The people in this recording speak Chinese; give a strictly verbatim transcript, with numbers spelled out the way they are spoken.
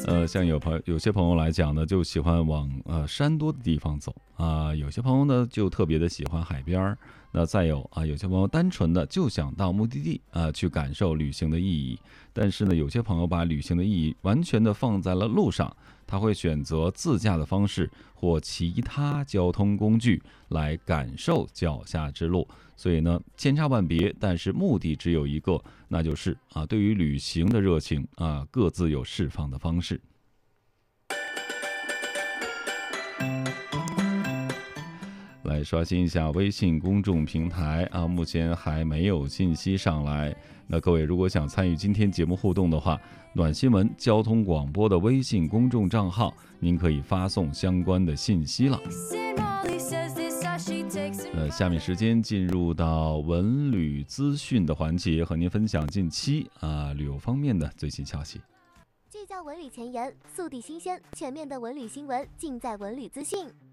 呃，像有朋有些朋友来讲呢，就喜欢往呃山多的地方走啊、有些朋友呢就特别的喜欢海边儿。那再有啊，有些朋友单纯的就想到目的地啊去感受旅行的意义，但是呢，有些朋友把旅行的意义完全的放在了路上，他会选择自驾的方式或其他交通工具来感受脚下之路。所以呢，千差万别，但是目的只有一个，那就是啊，对于旅行的热情啊，各自有释放的方式。来刷新一下微信公众平台啊，目前还没有信息上来。那各位如果想参与今天节目互动的话，暖新闻交通广播的微信公众账号，您可以发送相关的信息了。呃，下面时间进入到文旅资讯的环节，和您分享近期啊旅游方面的最新消息。 聚焦文旅前沿，速递新鲜，全面的文旅新闻尽在文旅资讯。